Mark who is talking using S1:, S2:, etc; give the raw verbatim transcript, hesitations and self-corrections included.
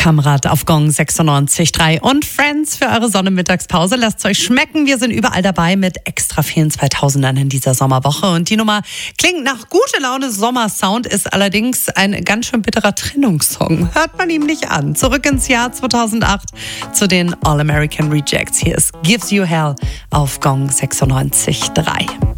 S1: Kamrat auf Gong sechsundneunzig Komma drei und Friends für eure Sonnenmittagspause. Lasst es euch schmecken. Wir sind überall dabei mit extra vielen zweitausendern in dieser Sommerwoche. Und die Nummer klingt nach gute Laune Sommersound, ist allerdings ein ganz schön bitterer Trennungssong. Hört man ihm nicht an. Zurück ins Jahr zweitausendacht zu den All American Rejects. Hier ist Gives You Hell auf Gong sechsundneunzig Komma drei.